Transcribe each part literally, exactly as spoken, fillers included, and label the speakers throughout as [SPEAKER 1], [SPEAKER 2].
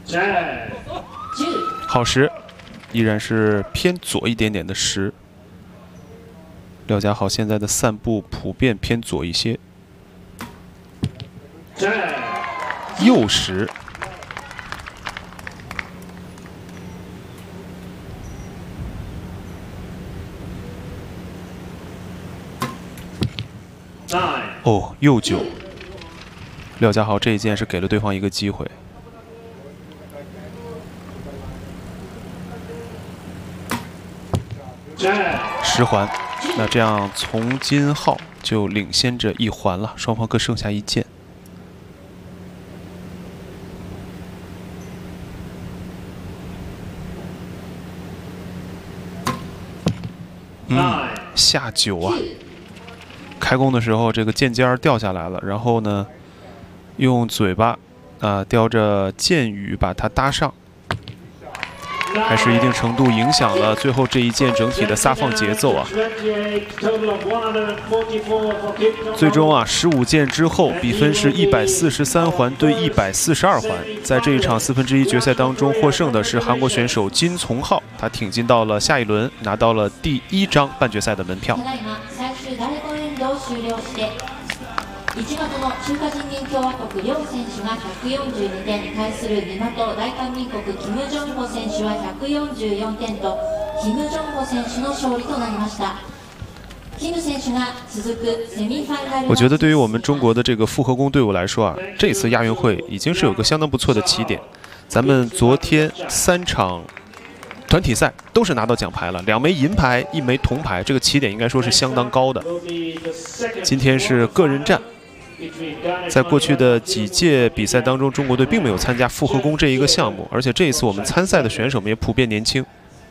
[SPEAKER 1] 好时，依然是偏左一点点的时。廖家豪现在的散步普遍偏左一些。右时。 哦，右九，廖家豪这一箭是给了对方一个机会。十环，那这样从金浩就领先着一环了，双方各剩下一箭。嗯，下九啊。 开弓的时候，这个箭尖儿掉下来了，然后呢，用嘴巴啊、呃、叼着箭羽把它搭上，还是一定程度影响了最后这一箭整体的撒放节奏啊。最终啊，十五箭之后，比分是一百四十三环对一百四十二环。在这一场四分之一决赛当中，获胜的是韩国选手金从浩，他挺进到了下一轮，拿到了第一张半决赛的門票。
[SPEAKER 2] 終了していちがつの中華人民共和国両選手がひゃくよんじゅうにてん対するに股大韓民国キム・ジョンホ選手はひゃくよんじゅうよんてんとキム・ジョンホ選手の勝利となりました。キム選手が続くセミファイナル。我
[SPEAKER 1] 觉得对于我们中国的这个复合弓队伍来说啊，这次亚运会已经是有个相当不错的起点。咱们昨天三场 团体赛都是拿到奖牌了，两枚银牌，一枚铜牌，这个起点应该说是相当高的。今天是个人战，在过去的几届比赛当中，中国队并没有参加复合弓这一个项目，而且这一次我们参赛的选手们也普遍年轻，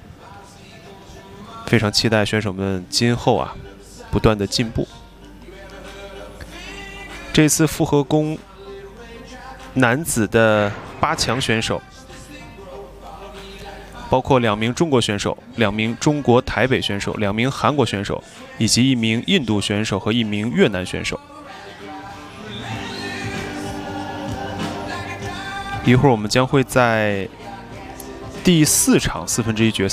[SPEAKER 1] 非常期待选手们今后啊不断的进步。这次复合弓男子的八强选手， 包括两名中国选手、两名中国台北选手、两名韩国选手，以及一名印度选手和一名越南选手。一会儿我们将会在第四场四分之一决赛